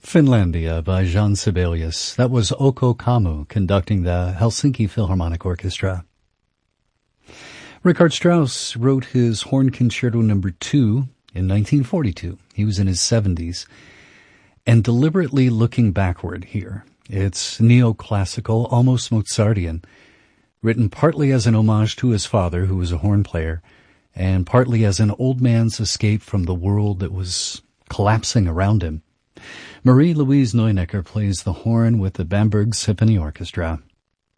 Finlandia by Jean Sibelius. That was Oko Kamu conducting the Helsinki Philharmonic Orchestra. Richard Strauss wrote his Horn Concerto No. 2 in 1942. He was in his 70s. And deliberately looking backward here. It's neoclassical, almost Mozartian, written partly as an homage to his father, who was a horn player, and partly as an old man's escape from the world that was collapsing around him. Marie-Louise Neunecker plays the horn with the Bamberg Symphony Orchestra.